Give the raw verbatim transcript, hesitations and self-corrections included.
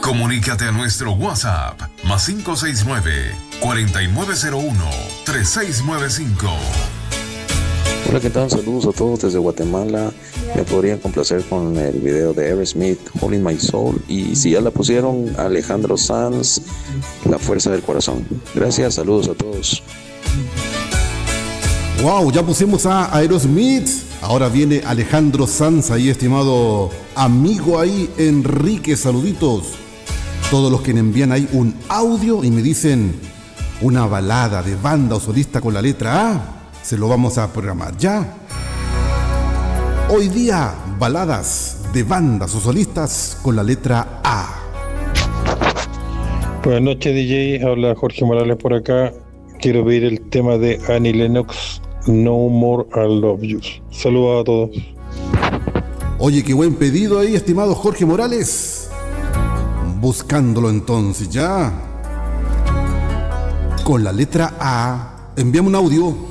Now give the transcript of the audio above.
Comunícate a nuestro WhatsApp más cinco seis nueve, cuatro nueve cero uno, tres seis nueve cinco. Hola, ¿qué tal? Saludos a todos desde Guatemala. Me podrían complacer con el video de Aerosmith, Hole in My Soul. Y si ya la pusieron, Alejandro Sanz, La Fuerza del Corazón. Gracias, saludos a todos. Wow, ya pusimos a Aerosmith. Ahora viene Alejandro Sanz ahí, estimado amigo ahí, Enrique, saluditos. Todos los que me envían ahí un audio y me dicen una balada de banda o solista con la letra A, se lo vamos a programar ya. Hoy día, baladas de bandas o solistas con la letra A. Buenas noches, D J. Habla Jorge Morales por acá. Quiero pedir el tema de Annie Lennox, No More I Love You. Saludos a todos. Oye, qué buen pedido ahí, estimado Jorge Morales. Buscándolo entonces ya. Con la letra A, envíame un audio.